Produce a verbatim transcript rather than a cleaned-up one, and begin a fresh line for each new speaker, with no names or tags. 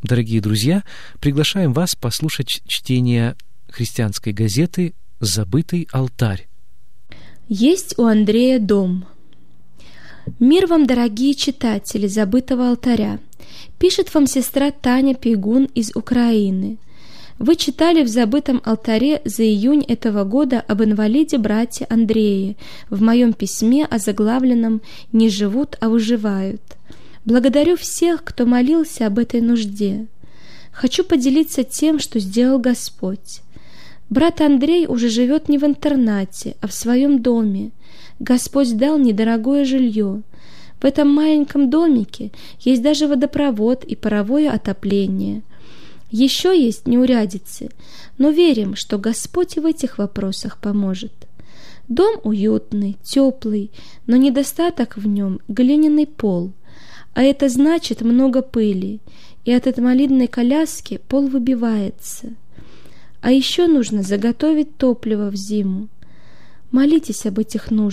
Дорогие друзья, приглашаем вас послушать чтение христианской газеты «Забытый алтарь».
Есть у Андрея дом. Мир вам, дорогие читатели «Забытого алтаря». Пишет вам сестра Таня Пейгун из Украины. Вы читали в «Забытом алтаре» за июнь этого года об инвалиде брате Андрее в моем письме, озаглавленном «Не живут, а выживают». Благодарю всех, кто молился об этой нужде. Хочу поделиться тем, что сделал Господь. Брат Андрей уже живет не в интернате, а в своем доме. Господь дал недорогое жилье. В этом маленьком домике есть даже водопровод и паровое отопление. Еще есть неурядицы, но верим, что Господь и в этих вопросах поможет. Дом уютный, теплый, но недостаток в нем — глиняный пол. А это значит много пыли, и от инвалидной коляски пол выбивается. А еще нужно заготовить топливо в зиму. Молитесь об этих нуждах.